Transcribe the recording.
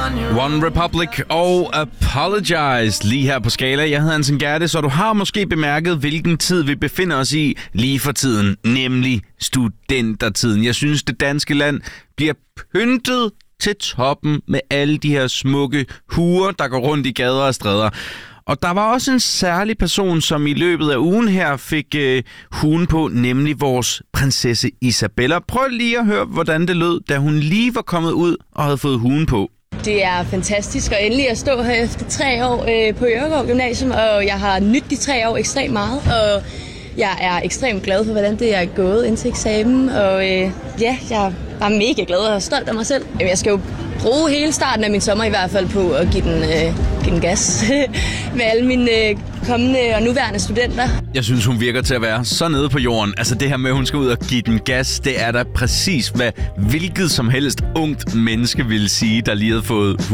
One Republic og Apologize lige her på Skala. Jeg hedder Hansen Gerte, så du har måske bemærket, hvilken tid vi befinder os i lige for tiden, nemlig studentertiden. Jeg synes, det danske land bliver pyntet til toppen med alle de her smukke huer, der går rundt i gader og stræder. Og der var også en særlig person, som i løbet af ugen her fik huen på, nemlig vores prinsesse Isabella. Prøv lige at høre, hvordan det lød, da hun lige var kommet ud og havde fået huen på. Det er fantastisk at endelig at stå her efter 3 år på Øregård Gymnasium, og jeg har nydt de 3 år ekstremt meget, og jeg er ekstremt glad for, hvordan det er gået indtil eksamen, og jeg var mega glad og stolt af mig selv. Jeg skal jo bruge hele starten af min sommer i hvert fald på at give den gas med alle mine kommende og nuværende studenter. Jeg synes, hun virker til at være så nede på jorden. Altså det her med, at hun skal ud og give den gas, det er da præcis, hvad hvilket som helst ungt menneske ville sige, der lige havde fået